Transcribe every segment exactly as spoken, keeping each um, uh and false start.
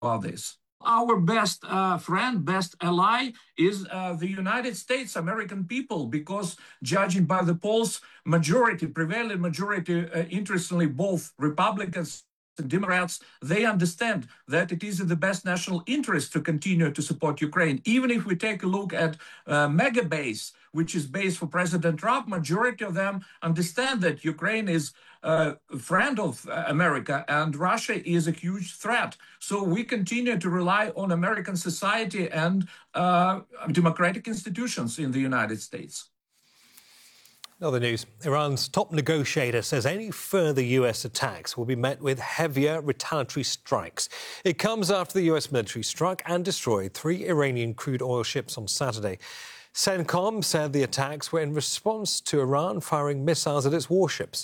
about this. Our best uh, friend, best ally is uh, the United States, American people, because judging by the polls, majority, prevailing majority, uh, interestingly, both Republicans and Democrats, they understand that it is in the best national interest to continue to support Ukraine. Even if we take a look at uh, mega base, which is base for President Trump, majority of them understand that Ukraine is uh, a friend of America and Russia is a huge threat. So we continue to rely on American society and uh, democratic institutions in the United States. Other news. Iran's top negotiator says any further U S attacks will be met with heavier retaliatory strikes. It comes after the U S military struck and destroyed three Iranian crude oil ships on Saturday. CENTCOM said the attacks were in response to Iran firing missiles at its warships.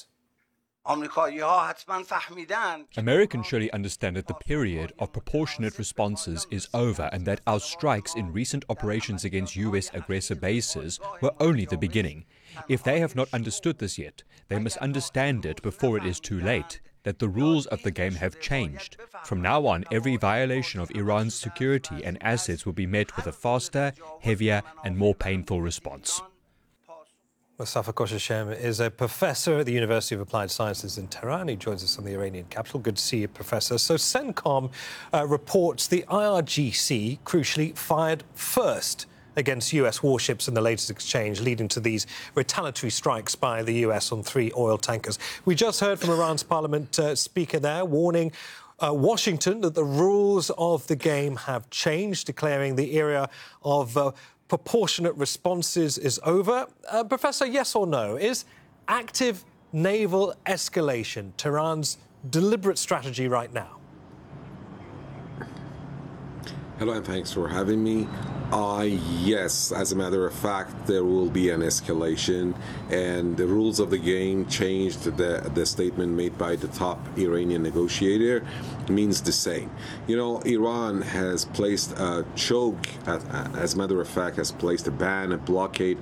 Americans surely understand that the period of proportionate responses is over and that our strikes in recent operations against U S aggressor bases were only the beginning. If they have not understood this yet, they must understand it before it is too late, that the rules of the game have changed. From now on, every violation of Iran's security and assets will be met with a faster, heavier and more painful response. Mustafa Koshashem is a professor at the University of Applied Sciences in Tehran. He joins us from the Iranian capital. Good to see you, Professor. So CENTCOM uh, reports the I R G C, crucially, fired first against U S warships in the latest exchange, leading to these retaliatory strikes by the U S on three oil tankers. We just heard from Iran's parliament uh, speaker there, warning uh, Washington that the rules of the game have changed, declaring the era of Uh, proportionate responses is over. Uh, Professor, yes or no? Is active naval escalation Tehran's deliberate strategy right now? Hello, and thanks for having me. Uh, yes, as a matter of fact, there will be an escalation, and the rules of the game changed. The, the statement made by the top Iranian negotiator means the same. You know, Iran has placed a choke, as a matter of fact, has placed a ban, a blockade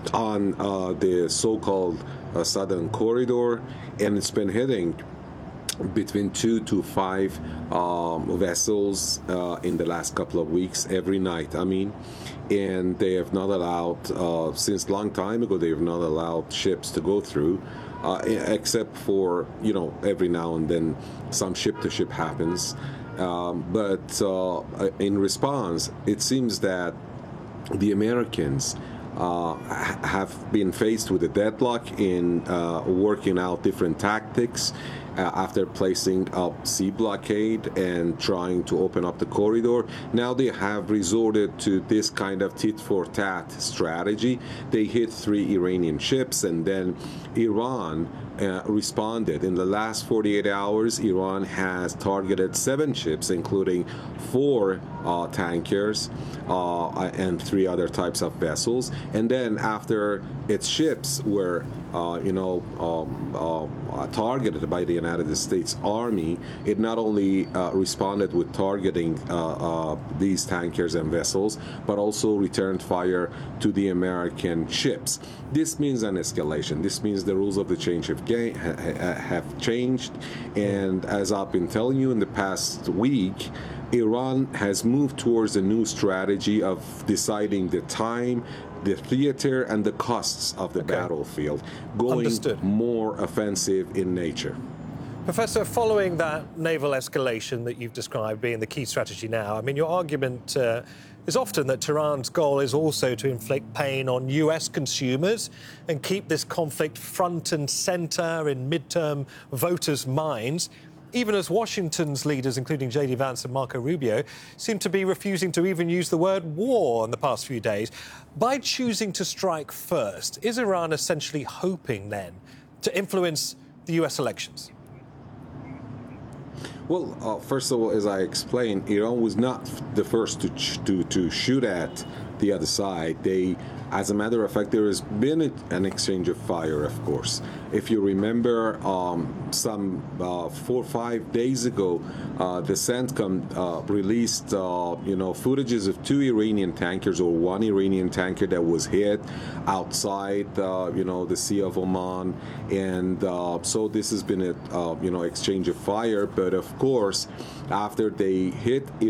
on uh, the so-called uh, Southern Corridor, and it's been hitting between two to five um, vessels uh, in the last couple of weeks, every night, I mean. And they have not allowed, uh, since long time ago, they have not allowed ships to go through, uh, except for, you know, every now and then some ship-to-ship happens. Um, but uh, in response, it seems that the Americans Uh, have been faced with a deadlock in uh, working out different tactics uh, after placing up sea blockade and trying to open up the corridor. Now they have resorted to this kind of tit-for-tat strategy. They hit three Iranian ships, and then Iran uh, responded. In the last forty-eight hours, Iran has targeted seven ships, including four uh, tankers uh, and three other types of vessels. And then after its ships were, uh, you know, um, uh, targeted by the United States Army, it not only uh, responded with targeting uh, uh, these tankers and vessels, but also returned fire to the American ships. This means an escalation. This means the rules of the change of game ha have changed. And as I've been telling you in the past week, Iran has moved towards a new strategy of deciding the time, the theater, and the costs of the okay. battlefield, going Understood. more offensive in nature. Professor, following that naval escalation that you've described being the key strategy now, I mean, your argument uh, is often that Tehran's goal is also to inflict pain on U S consumers and keep this conflict front and centre in midterm voters' minds, even as Washington's leaders, including J D Vance and Marco Rubio, seem to be refusing to even use the word war in the past few days. By choosing to strike first, is Iran essentially hoping then to influence the U S elections? Well, uh, first of all, as I explained, Iran was not the first to, ch to, to shoot at the other side. They, as a matter of fact, there has been a, an exchange of fire, of course. If you remember, um, some uh, four or five days ago, uh, the CENTCOM uh, released, uh, you know, footages of two Iranian tankers or one Iranian tanker that was hit outside, uh, you know, the Sea of Oman, and uh, so this has been a, uh, you know, exchange of fire. But of course, after they hit